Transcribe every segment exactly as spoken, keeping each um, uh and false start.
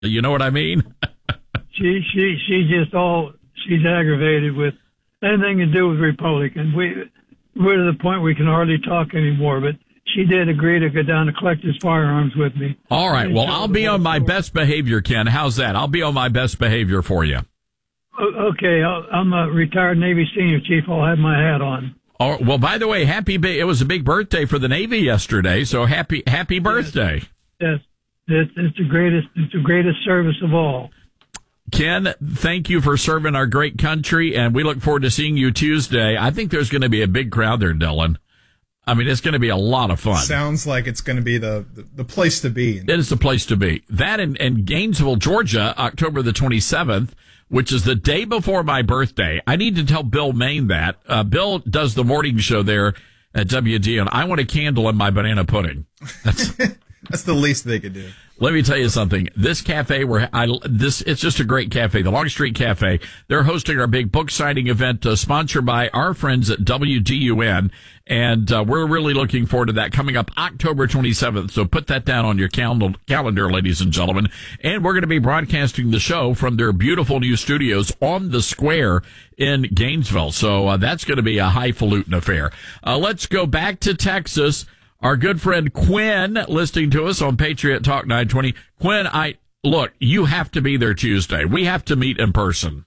You know what I mean? she she she just all she's aggravated with anything to do with Republicans. We we're to the point we can hardly talk anymore. But she did agree to go down to Collectors Firearms with me. All right. Well, I'll be on my best behavior, Ken. How's that? I'll be on my best behavior for you. Okay. I'll, I'm a retired Navy senior chief. I'll have my hat on. Oh, well, by the way, happy ba- it was a big birthday for the Navy yesterday, so happy happy birthday. Yes, yes. It's, it's the greatest it's the greatest service of all. Ken, thank you for serving our great country, and we look forward to seeing you Tuesday. I think there's going to be a big crowd there, Dylan. I mean, it's going to be a lot of fun. Sounds like it's going to be the, the, the place to be. It is the place to be. That in, in Gainesville, Georgia, October the twenty-seventh, which is the day before my birthday. I need to tell Bill Maine that. Uh, Bill does the morning show there at W D, and I want a candle in my banana pudding. That's, That's the least they could do. Let me tell you something. This cafe, where I this it's just a great cafe, the Long Street Cafe. They're hosting our big book signing event, uh, sponsored by our friends at W D U N, and uh, we're really looking forward to that coming up October twenty-seventh. So put that down on your cal- calendar, ladies and gentlemen. And we're going to be broadcasting the show from their beautiful new studios on the square in Gainesville. So uh, that's going to be a highfalutin affair. Uh, let's go back to Texas. Our good friend Quinn listening to us on Patriot Talk nine twenty. Quinn, I look, you have to be there Tuesday. We have to meet in person.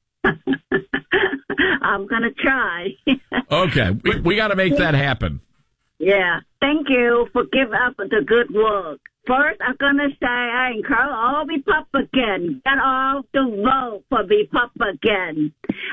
I'm going to try. Okay, we, we got to make that happen. Yeah, thank you for giving up the good work. First, I'm going to say I encourage all Republicans, get off to vote for Republicans.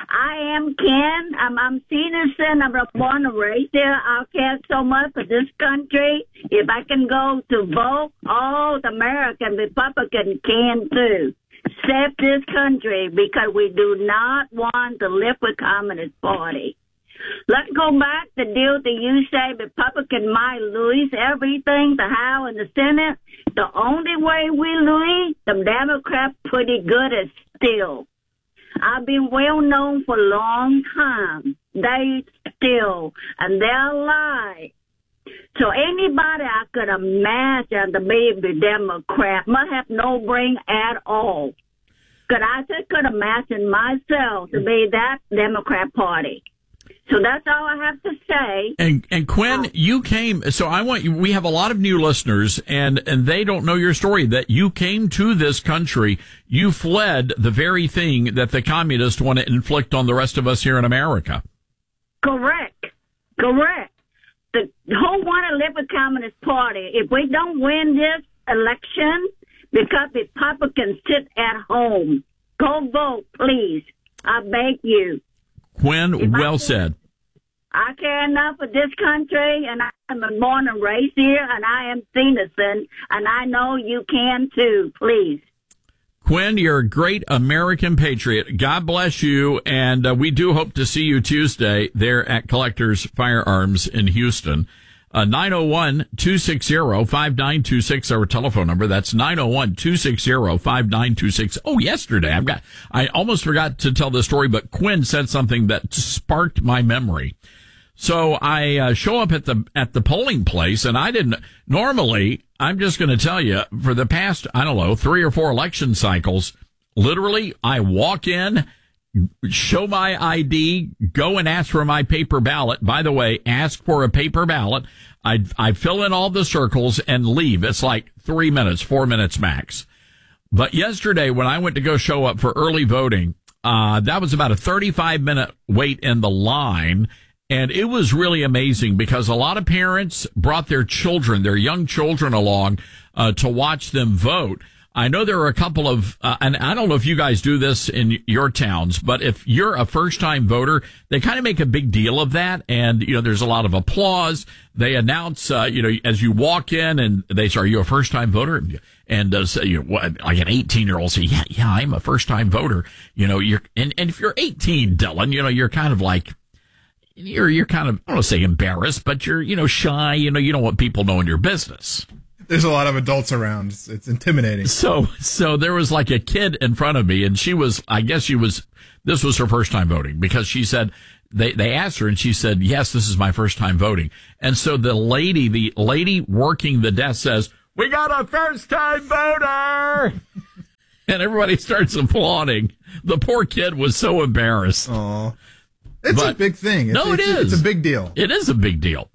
I am Ken. I'm, I'm citizen. I'm born and raised here. I care so much for this country. If I can go to vote, all the American Republicans can too. Save this country because we do not want to live with Communist Party. Let's go back to deal that you say Republican might lose everything, the House and the Senate. The only way we lose, the Democrats pretty good at still. I've been well known for a long time. They still, and they're alive. So anybody I could imagine to be the Democrat must have no brain at all. Because I just could imagine myself to be that Democrat Party. So that's all I have to say. And and Quinn, you came. So I want you. We have a lot of new listeners, and and they don't know your story. That you came to this country, you fled the very thing that the communists want to inflict on the rest of us here in America. Correct, correct. The whole want to live with Communist Party. If we don't win this election, because Republicans sit at home, go vote, please. I beg you. Quinn, well said. I care enough for this country, and I'm born and raised here, and I am citizen, and I know you can too, please. Quinn, you're a great American patriot. God bless you, and uh, we do hope to see you Tuesday there at Collectors Firearms in Houston. Uh, nine oh one, two six zero, five nine two six, our telephone number. That's nine oh one, two six zero, five nine two six. Oh, yesterday, I've got, I almost forgot to tell the story, but Quinn said something that sparked my memory. So I uh, show up at the, at the polling place, and I didn't, normally, I'm just going to tell you, for the past, I don't know, three or four election cycles, literally, I walk in, show my I D, go and ask for my paper ballot. By the way, ask for a paper ballot. I I fill in all the circles and leave. It's like three minutes, four minutes max. But yesterday, when I went to go show up for early voting, uh, that was about a thirty-five minute wait in the line. And it was really amazing because a lot of parents brought their children, their young children along, uh, to watch them vote. I know there are a couple of, uh, and I don't know if you guys do this in your towns, but if you're a first-time voter, they kind of make a big deal of that. And, you know, there's a lot of applause. They announce, uh, you know, as you walk in and they say, are you a first-time voter? And, uh, say, you know, like an eighteen-year-old say, yeah, yeah, I'm a first-time voter. You know, you're, and, and if you're eighteen, Dylan, you know, you're kind of like, you're, you're kind of, I don't want to say embarrassed, but you're, you know, shy. You know, you don't want people knowing your business. There's a lot of adults around. It's, it's intimidating. So, so there was like a kid in front of me, and she was, I guess she was, this was her first time voting because she said, they, they asked her and she said, yes, this is my first time voting. And so the lady, the lady working the desk says, we got a first time voter. and everybody starts applauding. The poor kid was so embarrassed. Aw. It's But- a big thing. It's, No, it it's, is. It's a big deal. It is a big deal.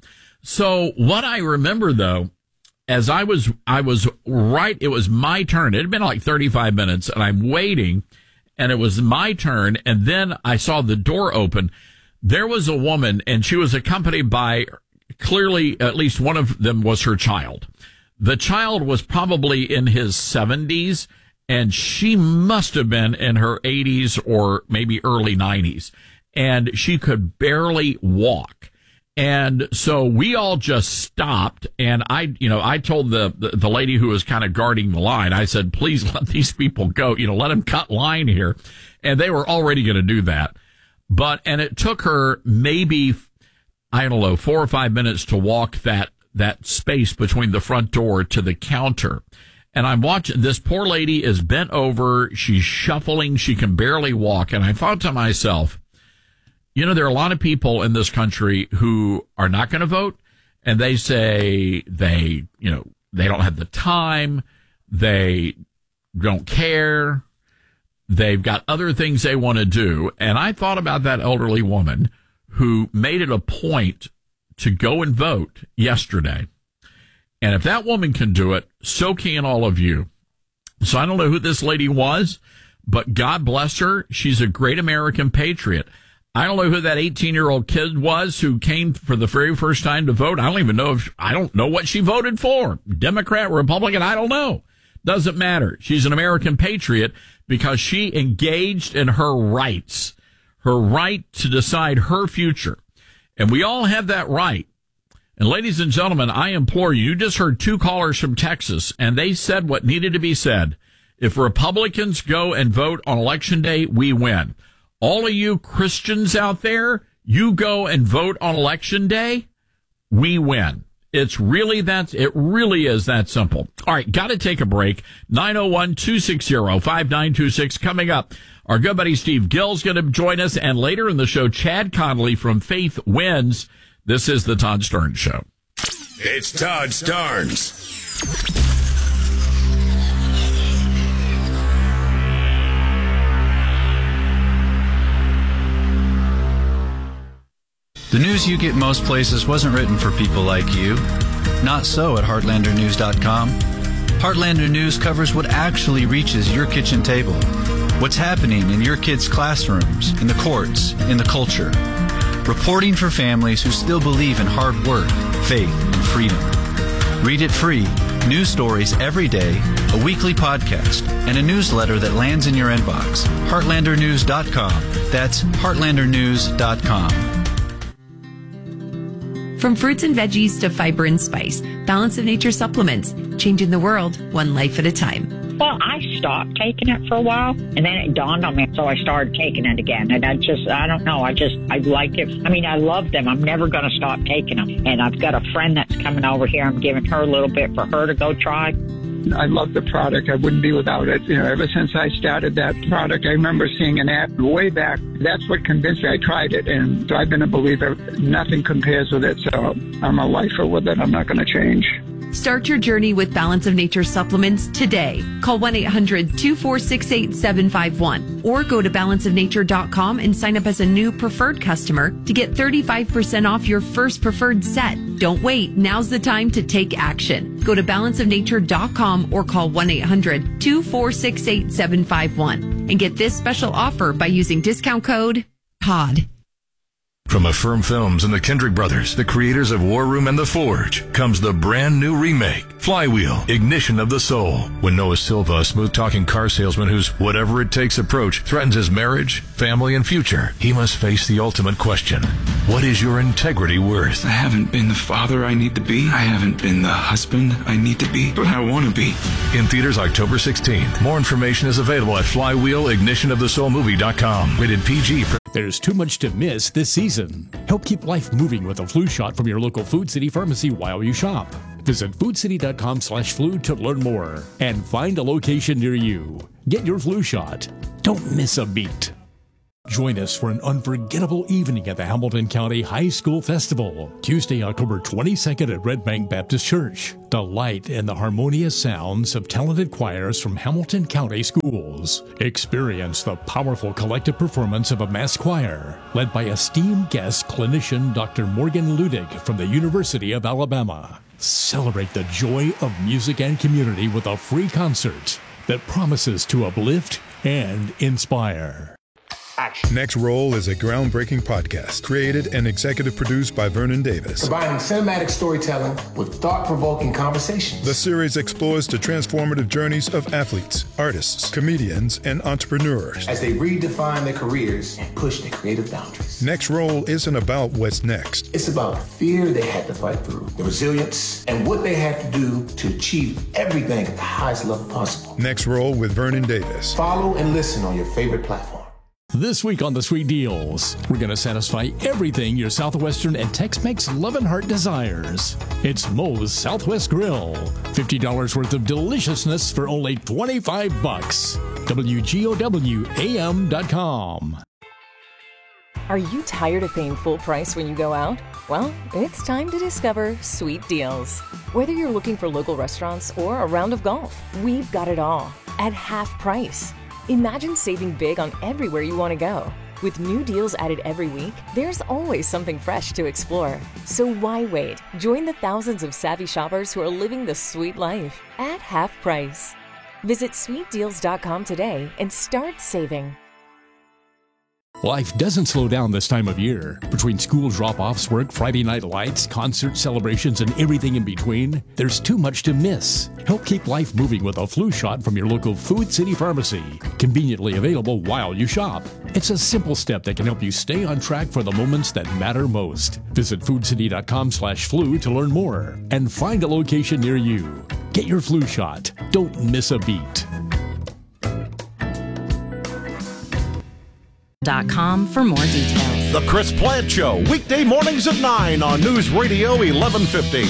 So what I remember though, as I was, I was right, it was my turn. It had been like thirty-five minutes and I'm waiting and it was my turn. And then I saw the door open. There was a woman and she was accompanied by clearly at least one of them was her child. The child was probably in his seventies and she must have been in her eighties or maybe early nineties. And she could barely walk. And so we all just stopped. And I, you know, I told the, the, the lady who was kind of guarding the line, I said, please let these people go, you know, let them cut line here. And they were already going to do that. But, and it took her maybe, I don't know, four or five minutes to walk that, that space between the front door to the counter. And I'm watching, this poor lady is bent over. She's shuffling. She can barely walk. And I thought to myself, you know, there are a lot of people in this country who are not going to vote, and they say they, you know, they don't have the time, they don't care, they've got other things they want to do. And I thought about that elderly woman who made it a point to go and vote yesterday. And if that woman can do it, so can all of you. So I don't know who this lady was, but God bless her. She's a great American patriot. I don't know who that eighteen-year-old kid was who came for the very first time to vote. I don't even know if, I don't know what she voted for. Democrat, Republican, I don't know. Doesn't matter. She's an American patriot because she engaged in her rights, her right to decide her future. And we all have that right. And ladies and gentlemen, I implore you, you just heard two callers from Texas, and they said what needed to be said. If Republicans go and vote on Election Day, we win. All of you Christians out there, you go and vote on Election Day, we win. It's really that, it really is that simple. All right, got to take a break. nine oh one, two six zero, five nine two six coming up. Our good buddy Steve Gill's going to join us, and later in the show, Chad Connolly from Faith Wins. This is the Todd Starnes Show. It's Todd Starnes. The news you get most places wasn't written for people like you. Not so at Heartlander News dot com. Heartlander News covers what actually reaches your kitchen table. What's happening in your kids' classrooms, in the courts, in the culture. Reporting for families who still believe in hard work, faith, and freedom. Read it free. News stories every day, a weekly podcast, and a newsletter that lands in your inbox. Heartlander News dot com. That's Heartlander News dot com. From fruits and veggies to fiber and spice, Balance of Nature supplements, changing the world one life at a time. Well, I stopped taking it for a while, and then it dawned on me, so I started taking it again. And I just, I don't know, I just, I like it. I mean, I love them. I'm never going to stop taking them. And I've got a friend that's coming over here. I'm giving her a little bit for her to go try. I love the product. I wouldn't be without it. You know, ever since I started that product, I remember seeing an ad way back. That's what convinced me. I tried it, and so I've been a believer. Nothing compares with it, so I'm a lifer with it. I'm not going to change. Start your journey with Balance of Nature supplements today. Call one eight hundred, two four six, eight seven five one or go to balance of nature dot com and sign up as a new preferred customer to get thirty-five percent off your first preferred set. Don't wait. Now's the time to take action. Go to balance of nature dot com or call one eight hundred, two four six, eight seven five one and get this special offer by using discount code Todd. From Affirm Films and the Kendrick Brothers, the creators of War Room and The Forge, comes the brand new remake, Flywheel, Ignition of the Soul. When Noah Silva, a smooth-talking car salesman whose whatever-it-takes approach threatens his marriage, family, and future, he must face the ultimate question. What is your integrity worth? I haven't been the father I need to be. I haven't been the husband I need to be, but I want to be. In theaters October sixteenth. More information is available at flywheel ignition of the soul movie dot com. Rated P G. There's too much to miss this season. Help keep life moving with a flu shot from your local Food City pharmacy while you shop. Visit food city dot com slash flu to learn more and find a location near you. Get your flu shot. Don't miss a beat. Join us for an unforgettable evening at the Hamilton County High School Festival, Tuesday, October twenty-second at Red Bank Baptist Church. Delight in the harmonious sounds of talented choirs from Hamilton County schools. Experience the powerful collective performance of a mass choir, led by esteemed guest clinician Doctor Morgan Ludig from the University of Alabama. Celebrate the joy of music and community with a free concert that promises to uplift and inspire. Next Roll is a groundbreaking podcast created and executive produced by Vernon Davis. Combining cinematic storytelling with thought-provoking conversations. The series explores the transformative journeys of athletes, artists, comedians, and entrepreneurs as they redefine their careers and push their creative boundaries. Next Roll isn't about what's next. It's about the fear they had to fight through, the resilience, and what they had to do to achieve everything at the highest level possible. Next Roll with Vernon Davis. Follow and listen on your favorite platform. This week on the Sweet Deals, we're going to satisfy everything your Southwestern and Tex-Mex love and heart desires. It's Moe's Southwest Grill. fifty dollars worth of deliciousness for only twenty-five bucks. W G O W A M dot com. Are you tired of paying full price when you go out? Well, it's time to discover Sweet Deals. Whether you're looking for local restaurants or a round of golf, we've got it all at half price. Imagine saving big on everywhere you want to go. With new deals added every week, there's always something fresh to explore. So why wait? Join the thousands of savvy shoppers who are living the sweet life at half price. Visit sweet deals dot com today and start saving. Life doesn't slow down this time of year. Between school drop-offs, work, Friday night lights, concert celebrations, and everything in between, there's too much to miss. Help keep life moving with a flu shot from your local Food City Pharmacy. Conveniently available while you shop. It's a simple step that can help you stay on track for the moments that matter most. Visit food city dot com slash flu to learn more and find a location near you. Get your flu shot. Don't miss a beat. Dot com for more details. The Chris Plant Show, weekday mornings at nine on News Radio eleven fifty.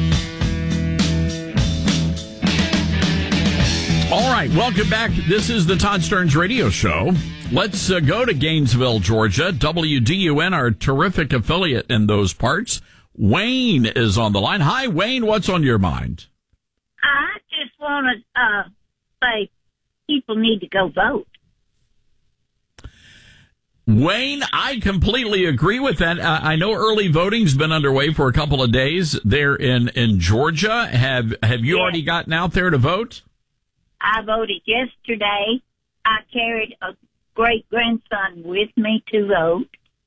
All right, welcome back. This is the Todd Stearns Radio Show. Let's uh, go to Gainesville, Georgia. W D U N, our terrific affiliate in those parts. Wayne is on the line. Hi, Wayne. What's on your mind? I just want to uh, say people need to go vote. Wayne, I completely agree with that. Uh, I know early voting's been underway for a couple of days there in, in Georgia. Have have you yes. already gotten out there to vote? I voted yesterday. I carried a great-grandson with me to vote.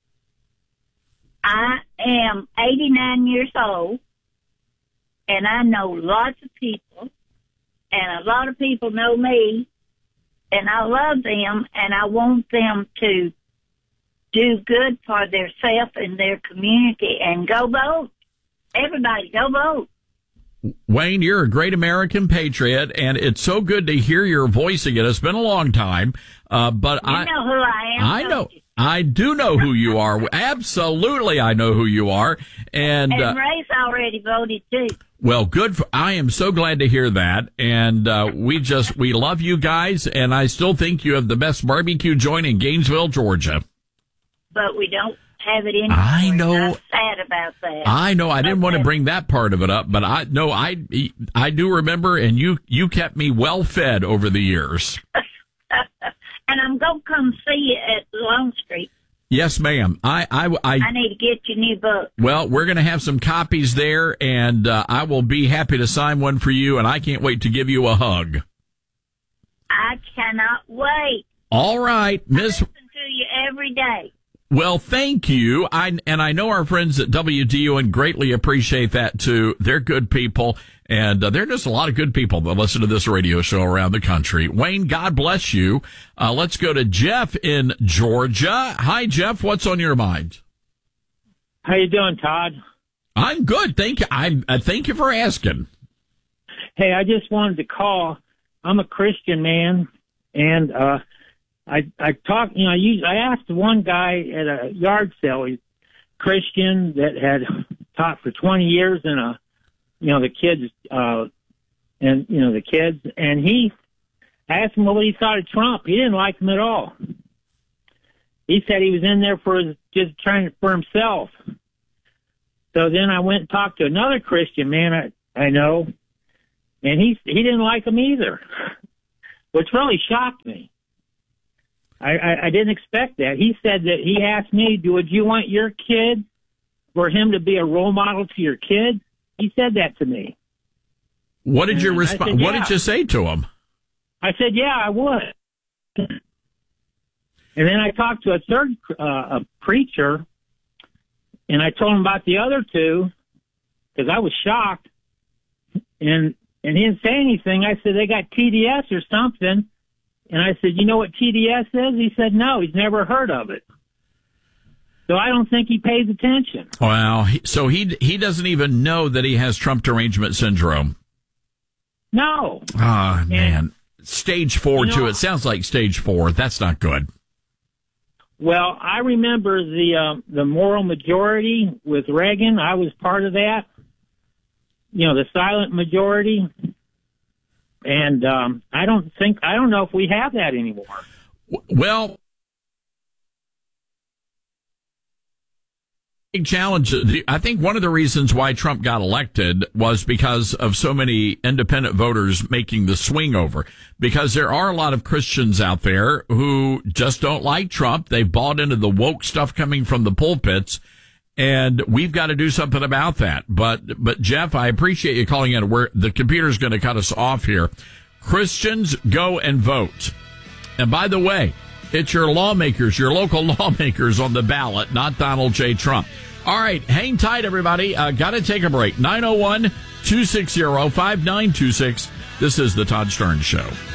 I am eighty-nine years old, and I know lots of people, and a lot of people know me, and I love them, and I want them to do good for themselves and their community, and go vote. Everybody, go vote. Wayne, you're a great American patriot, and it's so good to hear your voice again. It's been a long time, uh, but you I know who I am. I know. I do know who you are. Absolutely, I know who you are. And, and uh, Ray's already voted too. Well, good. For, I am so glad to hear that. And uh, we just we love you guys, and I still think you have the best barbecue joint in Gainesville, Georgia. But we don't have it anymore. I know. I'm sad about that. I know. I didn't want to bring that part of it up, but I no, I I do remember, and you you kept me well fed over the years. And I'm gonna come see you at Longstreet. Yes, ma'am. I I I, I need to get your new book. Well, we're going to have some copies there, and uh, I will be happy to sign one for you. And I can't wait to give you a hug. I cannot wait. All right, Miss. I listen to you every day. Well, thank you. I and I know our friends at W D U N greatly appreciate that too. They're good people, and uh, there are just a lot of good people that listen to this radio show around the country. Wayne, God bless you. Uh, let's go to Jeff in Georgia. Hi, Jeff. What's on your mind? How you doing, Todd? I'm good. Thank you. I uh, thank you for asking. Hey, I just wanted to call. I'm a Christian man, and uh I I talked, you know, I used, I asked one guy at a yard sale, he's Christian, that had taught for twenty years in a, you know, the kids, uh, and, you know, the kids, and he asked him what he thought of Trump. He didn't like him at all. he said he was in there for his, just trying for himself. So then I went and talked to another Christian man I, I know, and he he didn't like him either, which really shocked me. I, I, I didn't expect that. He said that he asked me, "Would you want your kid for him to be a role model to your kid?" He said that to me. What did you And I respond? said, What yeah. did you say to him? I said, "Yeah, I would." And then I talked to a third uh, a preacher, and I told him about the other two because I was shocked. And and he didn't say anything. I said, "They got T D S or something." And I said, "You know what T D S is?" He said, "No, he's never heard of it." So I don't think he pays attention. Wow. He- So he he doesn't even know that he has Trump derangement syndrome. No. Ah, man. Stage four, You know- too. It sounds like stage four. That's not good. Well, I remember the um, the moral majority with Reagan. I was part of that. You know, the silent majority. And um, I don't think, I don't know if we have that anymore. Well, big challenge. I think one of the reasons why Trump got elected was because of so many independent voters making the swing over. Because there are a lot of Christians out there who just don't like Trump. They've bought into the woke stuff coming from the pulpits. And we've got to do something about that. But, but Jeff, I appreciate you calling in. Where the computer's going to cut us off here. Christians, go and vote. And by the way, it's your lawmakers, your local lawmakers on the ballot, not Donald J. Trump. All right. Hang tight, everybody. Uh, got to take a break. nine oh one, two six zero, five nine two six. This is the Todd Stern Show.